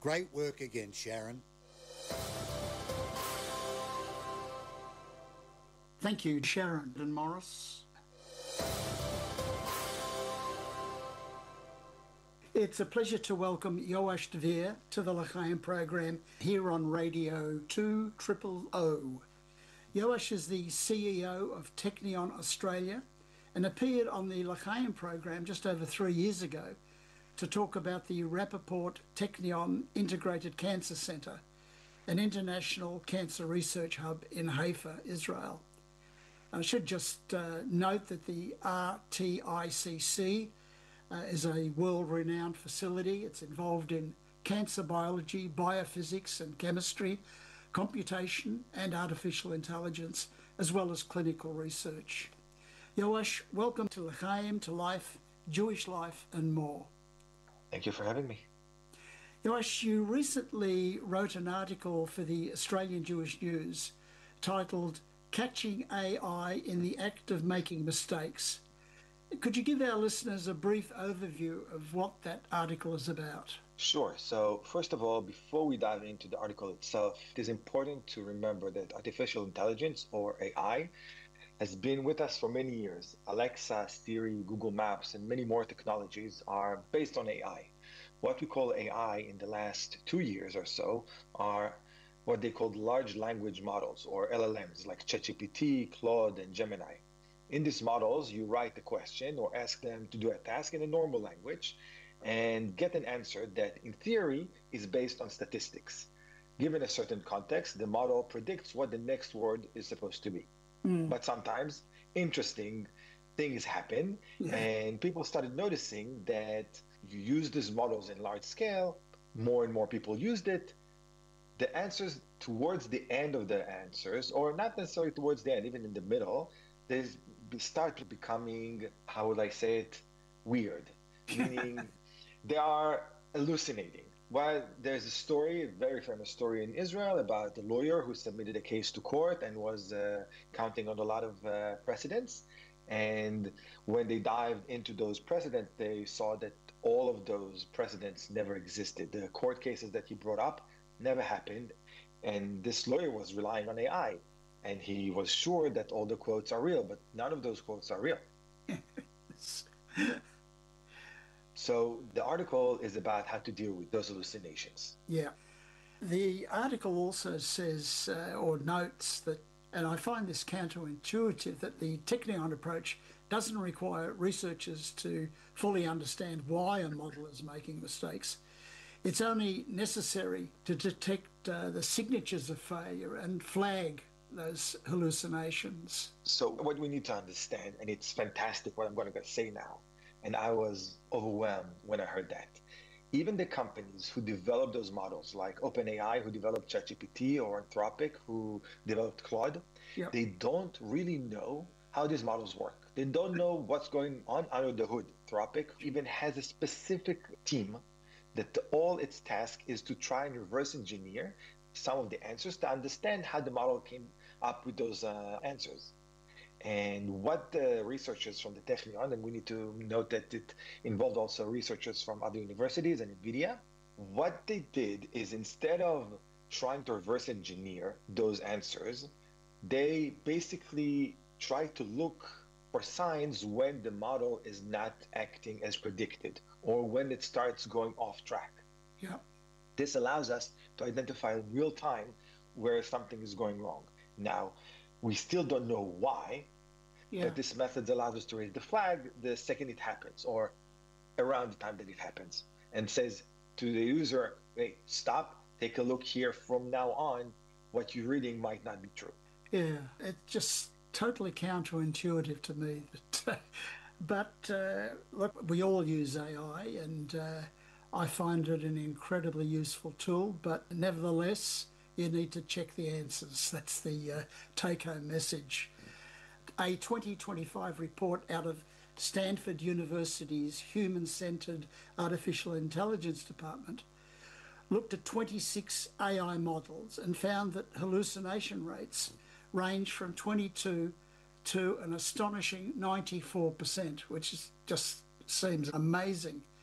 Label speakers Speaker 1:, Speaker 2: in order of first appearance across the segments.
Speaker 1: Great work again, Sharon.
Speaker 2: Thank you, Sharon and Morris. It's a pleasure to welcome Yoash Dvir to the L'Chaim program here on Radio 200. Yoash is the CEO of Technion Australia and appeared on the L'Chaim program just over 3 years ago to talk about the Rappaport Technion Integrated Cancer Centre, an international cancer research hub in Haifa, Israel. I should just note that the RTICC is a world-renowned facility. It's involved in cancer biology, biophysics and chemistry, computation and artificial intelligence, as well as clinical research. Yoash, welcome to L'Chaim, to Life, Jewish Life and more.
Speaker 3: Thank you for having me.
Speaker 2: Yoash, you recently wrote an article for the Australian Jewish News titled Catching AI in the Act of Making Mistakes. Could you give our listeners a brief overview of what that article is about?
Speaker 3: Sure. So first of all, before we dive into the article itself, it is important to remember that artificial intelligence, or AI, has been with us for many years. Alexa, Siri, Google Maps, and many more technologies are based on AI. What we call AI in the last 2 years or so are what they call large language models, or LLMs, like ChatGPT, Claude, and Gemini. In these models, you write a question or ask them to do a task in a normal language and get an answer that, in theory, is based on statistics. Given a certain context, the model predicts what the next word is supposed to be. But sometimes interesting things happen, and people started noticing that you use these models in large scale, more and more people used it. The answers towards the end of the answers, or not necessarily towards the end, even in the middle, they start becoming, how would I say it, weird. Meaning they are hallucinating. While there's a story, a very famous story in Israel about a lawyer who submitted a case to court and was counting on a lot of precedents. And when they dived into those precedents, they saw that all of those precedents never existed. The court cases that he brought up never happened. And this lawyer was relying on AI. And he was sure that all the quotes are real, but none of those quotes are real. So the article is about how to deal with those hallucinations.
Speaker 2: Yeah. The article also says or notes that, and I find this counterintuitive, that the Technion approach doesn't require researchers to fully understand why a model is making mistakes. It's only necessary to detect the signatures of failure and flag those hallucinations.
Speaker 3: So what we need to understand, and it's fantastic what I'm going to say now, and I was overwhelmed when I heard that. Even the companies who develop those models, like OpenAI, who developed ChatGPT, or Anthropic, who developed Claude, they don't really know how these models work. They don't know what's going on under the hood. Anthropic even has a specific team that all its task is to try and reverse engineer some of the answers to understand how the model came up with those answers. And what the researchers from the Technion, and we need to note that it involved also researchers from other universities and NVIDIA, what they did is, instead of trying to reverse engineer those answers, they basically tried to look for signs when the model is not acting as predicted, or when it starts going off track.
Speaker 2: Yeah.
Speaker 3: This allows us to identify in real time where something is going wrong. Now, we still don't know why, but this method allows us to raise the flag the second it happens, or around the time that it happens, and says to the user, hey, stop, take a look here. From now on, what you're reading might not be true.
Speaker 2: Yeah, it's just totally counterintuitive to me. But look, we all use AI, and I find it an incredibly useful tool, but nevertheless, you need to check the answers. That's the take-home message. A 2025 report out of Stanford University's Human-Centered Artificial Intelligence Department looked at 26 AI models and found that hallucination rates range from 22 to an astonishing 94%, which is just seems amazing.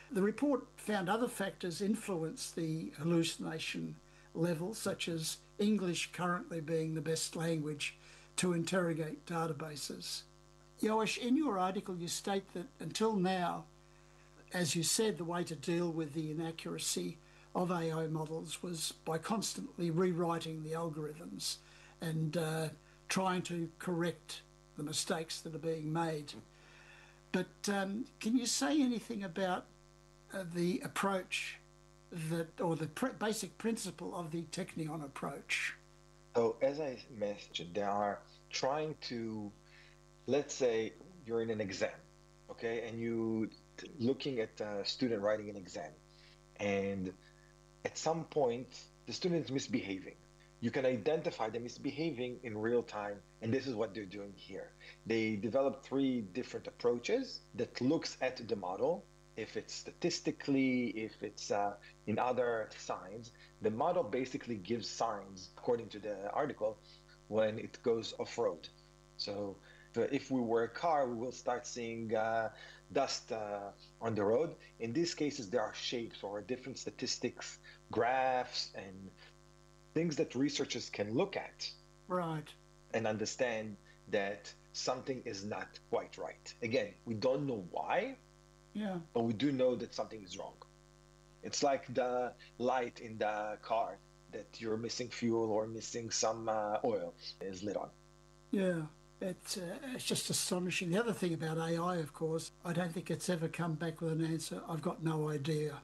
Speaker 2: The report found other factors influence the hallucination level, such as English currently being the best language to interrogate databases. Yoash, in your article, you state that until now, as you said, the way to deal with the inaccuracy of AI models was by constantly rewriting the algorithms and trying to correct the mistakes that are being made. But can you say anything about the approach that, or the basic principle of the Technion approach?
Speaker 3: So, as I mentioned, they are trying to, let's say you're in an exam, okay, and you looking at a student writing an exam, and at some point the student is misbehaving. You can identify them misbehaving in real time, and this is what they're doing here. They developed three different approaches that looks at the model, if it's statistically, if it's in other signs. The model basically gives signs, according to the article, when it goes off-road. So if we were a car, we will start seeing dust on the road. In these cases, there are shapes or different statistics, graphs, and things that researchers can look at,
Speaker 2: right,
Speaker 3: and understand that something is not quite right. Again, we don't know why,
Speaker 2: yeah,
Speaker 3: but we do know that something is wrong. It's like the light in the car that you're missing fuel or missing some oil is lit on.
Speaker 2: Yeah, it's just astonishing. The other thing about AI, of course, I don't think it's ever come back with an answer. I've got no idea.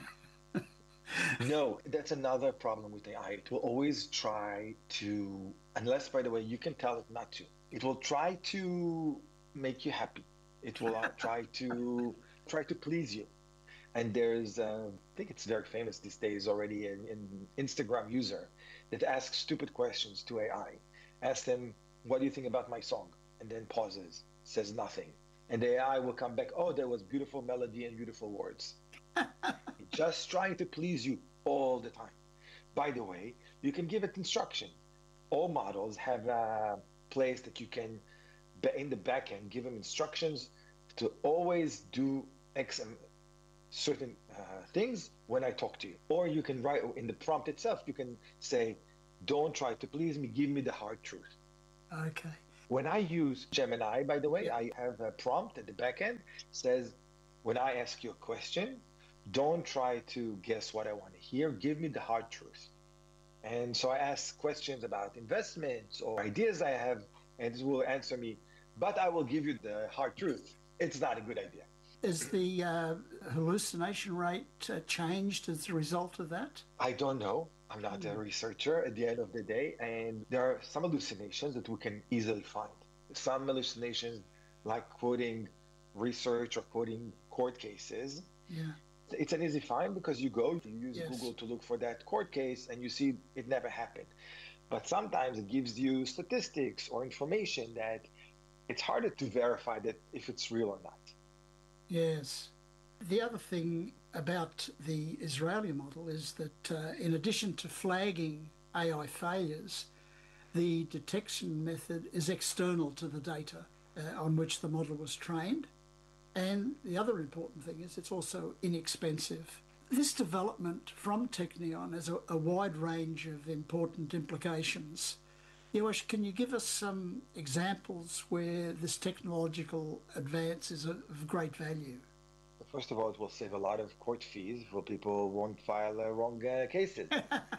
Speaker 3: No, that's another problem with AI. It will always try to, unless, by the way, you can tell it not to. It will try to make you happy. It will try to please you. And there's, I think it's very famous these days already, an Instagram user that asks stupid questions to AI. Ask them, what do you think about my song? And then pauses, says nothing. And the AI will come back, oh, there was beautiful melody and beautiful words. Just trying to please you all the time. By the way, you can give it instruction. All models have a place that you can, in the backend, give them instructions to always do certain things when I talk to you. Or you can write in the prompt itself, you can say, don't try to please me, give me the hard truth.
Speaker 2: Okay.
Speaker 3: When I use Gemini, by the way,
Speaker 2: Yeah.
Speaker 3: I have a prompt at the backend says, when I ask you a question, don't try to guess what I want to hear. Give me the hard truth. And so I ask questions about investments or ideas I have, and it will answer me, but I will give you the hard truth. It's not a good idea.
Speaker 2: Is the hallucination rate changed as a result of that?
Speaker 3: I don't know. I'm not a researcher at the end of the day. And there are some hallucinations that we can easily find. Some hallucinations, like quoting research or quoting court cases,
Speaker 2: Yeah.
Speaker 3: it's an easy find because you use
Speaker 2: Yes.
Speaker 3: Google to look for that court case and you see it never happened. But sometimes it gives you statistics or information that it's harder to verify that if it's real or not.
Speaker 2: Yes. The other thing about the Israeli model is that in addition to flagging AI failures, the detection method is external to the data on which the model was trained. And the other important thing is it's also inexpensive. This development from Technion has a wide range of important implications. Yoash, can you give us some examples where this technological advance is of great value?
Speaker 3: First of all, it will save a lot of court fees for people who won't file wrong cases.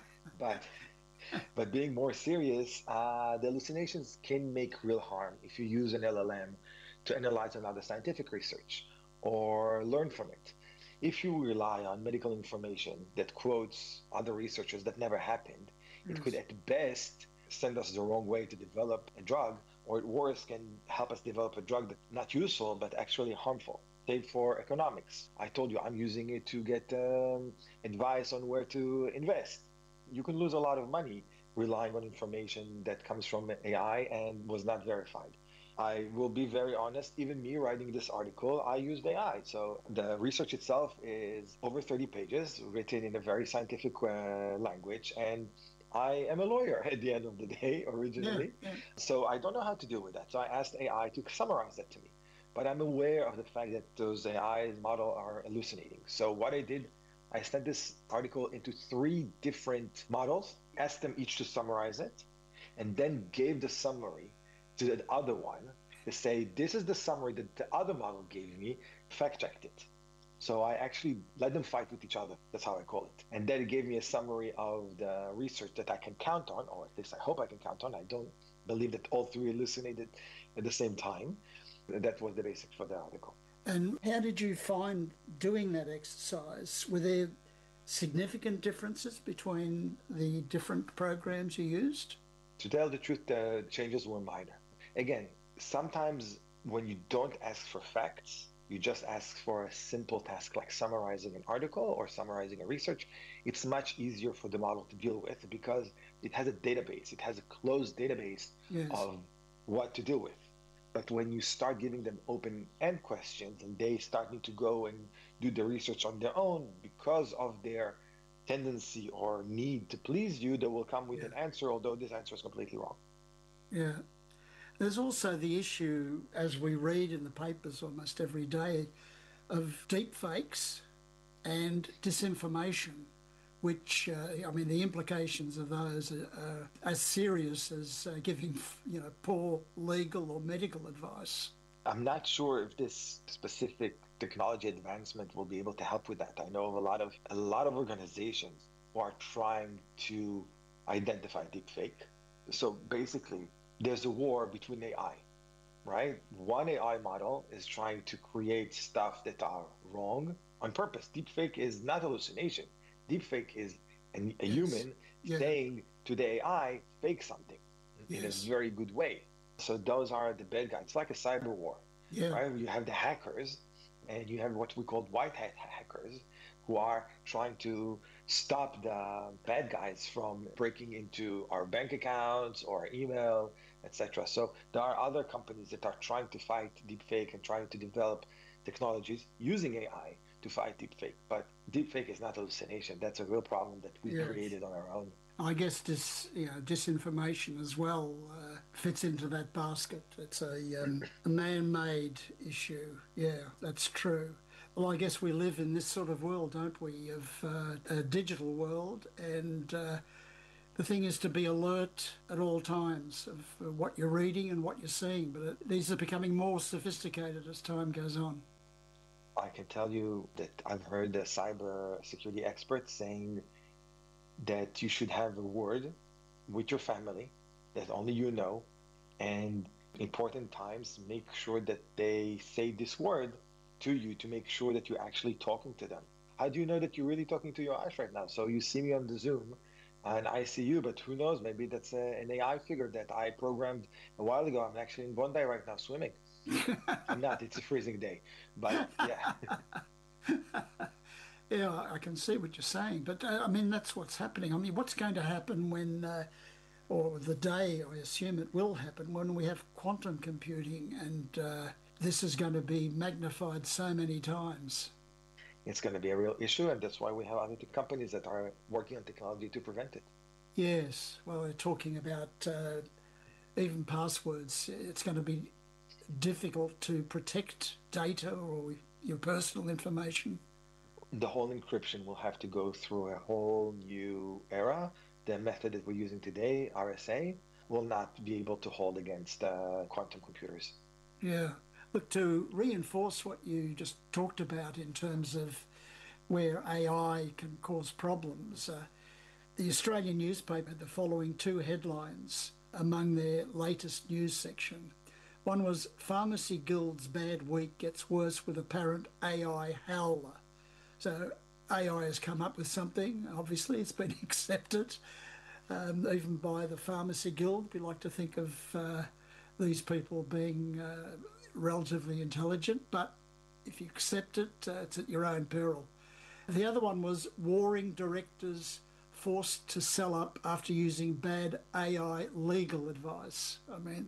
Speaker 3: But being more serious, the hallucinations can make real harm if you use an LLM to analyze another scientific research or learn from it. If you rely on medical information that quotes other researchers that never happened, it could at best send us the wrong way to develop a drug, or at worst can help us develop a drug that's not useful but actually harmful. Save for economics. I told you I'm using it to get advice on where to invest. You can lose a lot of money relying on information that comes from AI and was not verified. I will be very honest, even me writing this article, I used AI. So the research itself is over 30 pages, written in a very scientific language. And I am a lawyer at the end of the day, originally.
Speaker 2: Yeah.
Speaker 3: So I don't know how to deal with that. So I asked AI to summarize that to me. but I'm aware of the fact that those AI model are hallucinating. So what I did, I sent this article into 3 different models, asked them each to summarize it, and then gave the summary to the other one to say, this is the summary that the other model gave me, fact checked it. So I actually let them fight with each other. That's how I call it. And then it gave me a summary of the research that I can count on, or at least I hope I can count on. I don't believe that all 3 hallucinated at the same time. That was the basics for the article.
Speaker 2: And how did you find doing that exercise? Were there significant differences between the different programs you used?
Speaker 3: To tell the truth, the changes were minor. Again, sometimes when you don't ask for facts, you just ask for a simple task like summarizing an article or summarizing a research, it's much easier for the model to deal with because it has a database. It has a closed database of what to do with. But when you start giving them open-end questions and they start need to go and do the research on their own because of their tendency or need to please you, they will come with an answer, although this answer is completely wrong.
Speaker 2: Yeah. There's also the issue, as we read in the papers almost every day, of deepfakes and disinformation, which, the implications of those are as serious as giving, poor legal or medical advice.
Speaker 3: I'm not sure if this specific technology advancement will be able to help with that. I know of a lot of organizations who are trying to identify deepfake. So basically, there's a war between AI, right? One AI model is trying to create stuff that are wrong on purpose. Deepfake is not hallucination. Deepfake is a human saying to the AI, fake something in a very good way. So those are the bad guys. It's like a cyber war, right? You have the hackers and you have what we call white hat hackers who are trying to stop the bad guys from breaking into our bank accounts or email, etc. So there are other companies that are trying to fight deepfake and trying to develop technologies using AI to fight deepfake. But deepfake is not hallucination. That's a real problem that we created on our own.
Speaker 2: I guess disinformation as well fits into that basket. It's a man-made issue. Yeah, that's true. Well, I guess we live in this sort of world, don't we, of a digital world, and the thing is to be alert at all times of what you're reading and what you're seeing, but these are becoming more sophisticated as time goes on.
Speaker 3: I can tell you that I've heard the cyber security experts saying that you should have a word with your family that only you know, and important times make sure that they say this word to you to make sure that you're actually talking to them. How do you know that you're really talking to your eyes right now? So you see me on the Zoom and I see you, but who knows, maybe that's an AI figure that I programmed a while ago. I'm actually in Bondi right now swimming. I'm not, it's a freezing day, but yeah.
Speaker 2: Yeah, I can see what you're saying, but that's what's happening. What's going to happen when, or the day, I assume it will happen, when we have quantum computing and this is going to be magnified so many times?
Speaker 3: It's going to be a real issue, and that's why we have other companies that are working on technology to prevent it.
Speaker 2: Yes, well, they're talking about even passwords. It's going to be difficult to protect data or your personal information.
Speaker 3: The whole encryption will have to go through a whole new era. The method that we're using today, RSA, will not be able to hold against quantum computers.
Speaker 2: Yeah. Look, to reinforce what you just talked about in terms of where AI can cause problems, the Australian newspaper had the following 2 headlines among their latest news section. One was, Pharmacy Guild's bad week gets worse with apparent AI howler. So AI has come up with something, obviously it's been accepted, even by the Pharmacy Guild. We like to think of these people being relatively intelligent, but if you accept it, it's at your own peril. The other one was, warring directors forced to sell up after using bad AI legal advice.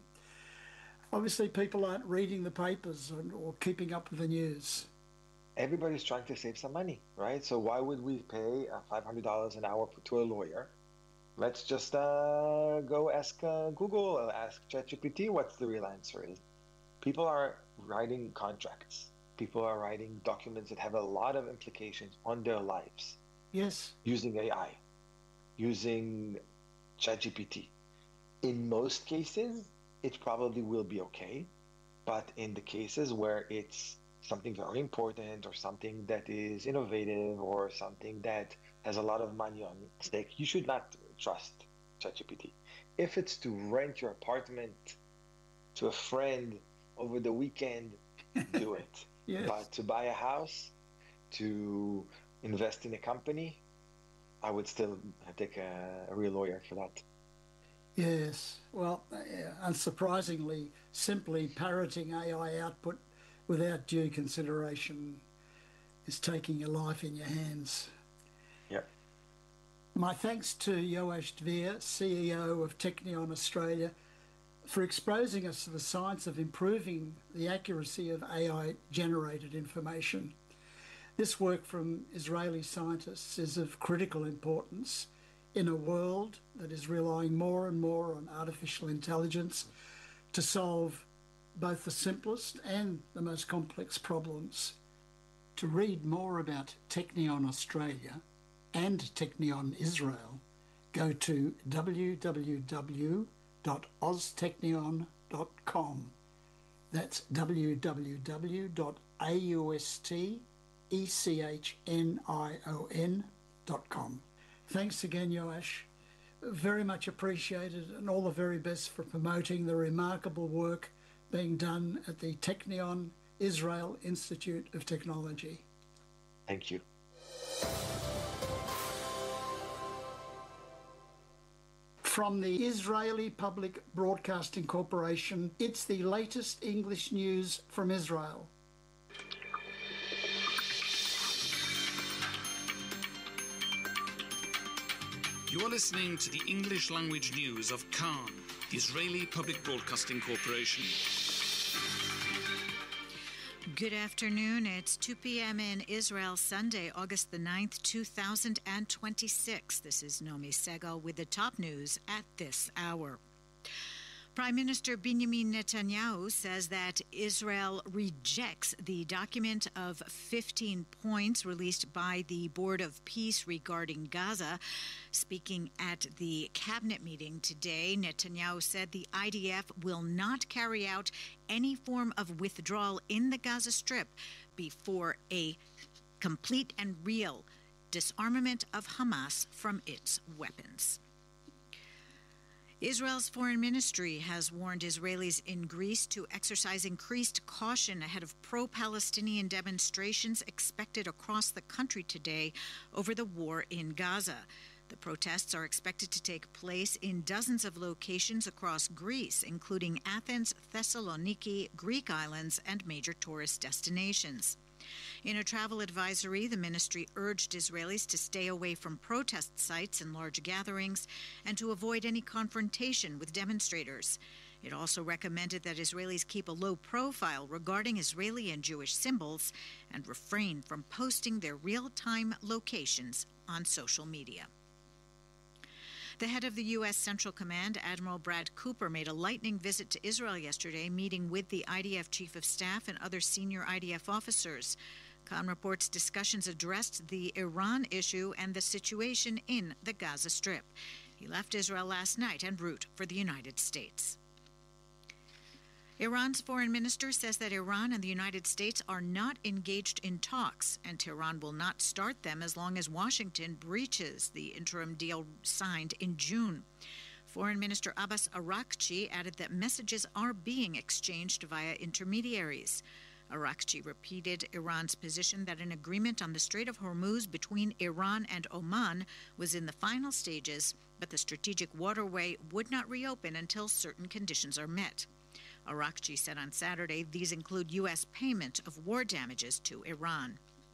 Speaker 2: Obviously people aren't reading the papers or keeping up with the news.
Speaker 3: Everybody's trying to save some money, right? So why would we pay $500 an hour to a lawyer? Let's just go ask Google, ask ChatGPT what's the real answer is. People are writing contracts. People are writing documents that have a lot of implications on their lives
Speaker 2: Yes.
Speaker 3: using AI, using ChatGPT. In most cases, it probably will be okay. But in the cases where it's something very important or something that is innovative or something that has a lot of money on stake, you should not trust ChatGPT. If it's to rent your apartment to a friend over the weekend, do it.
Speaker 2: Yes.
Speaker 3: But to buy a house, to invest in a company, I would still take a real lawyer for that.
Speaker 2: Yes. Well, unsurprisingly, simply parroting AI output without due consideration is taking your life in your hands.
Speaker 3: Yep.
Speaker 2: My thanks to Yoash Dvir, CEO of Technion Australia, for exposing us to the science of improving the accuracy of AI-generated information. This work from Israeli scientists is of critical importance in a world that is relying more and more on artificial intelligence to solve both the simplest and the most complex problems. To read more about Technion Australia and Technion Israel, go to www.austechnion.com. That's www.austechnion.com. Thanks again, Yoash. Very much appreciated, and all the very best for promoting the remarkable work being done at the Technion Israel Institute of Technology.
Speaker 3: Thank you.
Speaker 2: From the Israeli Public Broadcasting Corporation, it's the latest English news from Israel.
Speaker 1: You are listening to the English language news of Khan, the Israeli Public Broadcasting Corporation.
Speaker 4: Good afternoon. It's 2 p.m. in Israel, Sunday, August the 9th, 2026. This is Nomi Segal with the top news at this hour. Prime Minister Benjamin Netanyahu says that Israel rejects the document of 15 points released by the Board of Peace regarding Gaza. Speaking at the cabinet meeting today, Netanyahu said the IDF will not carry out any form of withdrawal in the Gaza Strip before a complete and real disarmament of Hamas from its weapons. Israel's foreign ministry has warned Israelis in Greece to exercise increased caution ahead of pro-Palestinian demonstrations expected across the country today over the war in Gaza. The protests are expected to take place in dozens of locations across Greece, including Athens, Thessaloniki, Greek islands, and major tourist destinations. In a travel advisory, the ministry urged Israelis to stay away from protest sites and large gatherings and to avoid any confrontation with demonstrators. It also recommended that Israelis keep a low profile regarding Israeli and Jewish symbols and refrain from posting their real-time locations on social media. The head of the U.S. Central Command, Admiral Brad Cooper, made a lightning visit to Israel yesterday, meeting with the IDF Chief of Staff and other senior IDF officers. Khan reports discussions addressed the Iran issue and the situation in the Gaza Strip. He left Israel last night en route for the United States. Iran's foreign minister says that Iran and the United States are not engaged in talks, and Tehran will not start them as long as Washington breaches the interim deal signed in June. Foreign Minister Abbas Araghchi added that messages are being exchanged via intermediaries. Araghchi repeated Iran's position that an agreement on the Strait of Hormuz between Iran and Oman was in the final stages, but the strategic waterway would not reopen until certain conditions are met. Araghchi said on Saturday these include U.S. payment of war damages to Iran.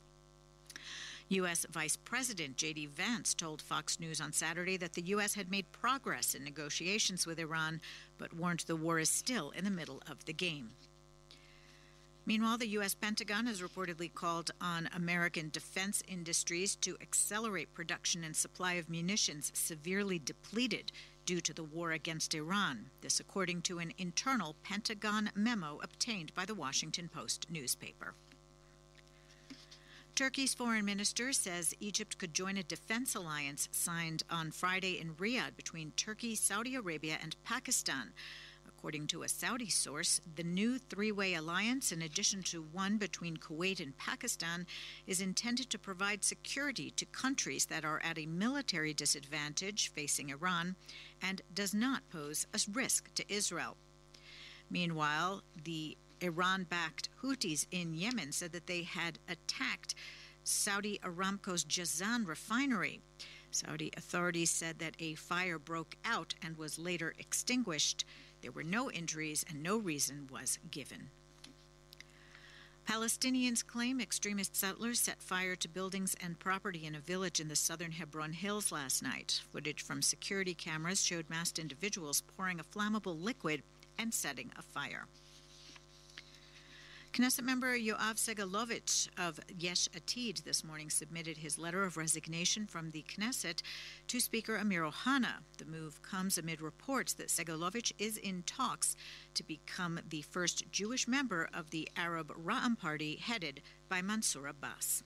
Speaker 4: U.S. Vice President J.D. Vance told Fox News on Saturday that the U.S. had made progress in negotiations with Iran, but warned the war is still in the middle of the game. Meanwhile, the U.S. Pentagon has reportedly called on American defense industries to accelerate production and supply of munitions severely depleted due to the war against Iran. This according to an internal Pentagon memo obtained by the Washington Post newspaper. Turkey's foreign minister says Egypt could join a defense alliance signed on Friday in Riyadh between Turkey, Saudi Arabia, and Pakistan. According to a Saudi source, the new three-way alliance, in addition to one between Kuwait and Pakistan, is intended to provide security to countries that are at a military disadvantage facing Iran and does not pose a risk to Israel. Meanwhile, the Iran-backed Houthis in Yemen said that they had attacked Saudi Aramco's Jazan refinery. Saudi authorities said that a fire broke out and was later extinguished. There were no injuries and no reason was given. Palestinians claim extremist settlers set fire to buildings and property in a village in the southern Hebron Hills last night. Footage from security cameras showed masked individuals pouring a flammable liquid and setting a fire. Knesset member Yoav Segalovich of Yesh Atid this morning submitted his letter of resignation from the Knesset to Speaker Amir Ohana. The move comes amid reports that Segalovich is in talks to become the first Jewish member of the Arab Ra'am Party headed by Mansour Abbas.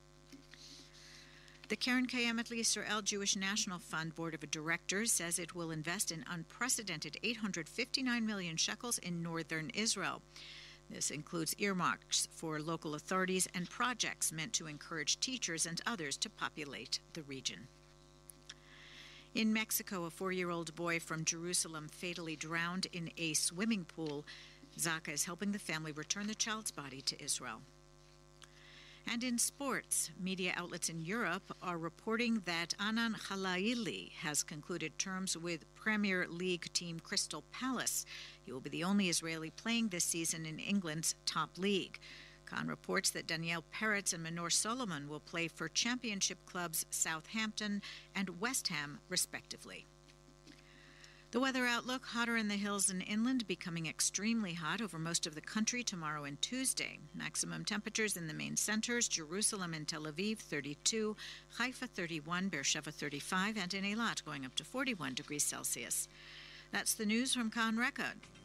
Speaker 4: The Keren Kayemet L'Yisrael Jewish National Fund Board of Directors says it will invest an unprecedented 859 million shekels in northern Israel. This includes earmarks for local authorities and projects meant to encourage teachers and others to populate the region. In Mexico, a 4-year-old boy from Jerusalem fatally drowned in a swimming pool. Zaka is helping the family return the child's body to Israel. And in sports, media outlets in Europe are reporting that Anan Khalaili has concluded terms with Premier League team Crystal Palace. He will be the only Israeli playing this season in England's top league. Khan reports that Daniel Peretz and Manor Solomon will play for championship clubs Southampton and West Ham, respectively. The weather outlook: hotter in the hills and inland, becoming extremely hot over most of the country tomorrow and Tuesday. Maximum temperatures in the main centers: Jerusalem and Tel Aviv 32, Haifa 31, Beersheba 35, and in Eilat going up to 41 degrees Celsius. That's the news from Khan Record.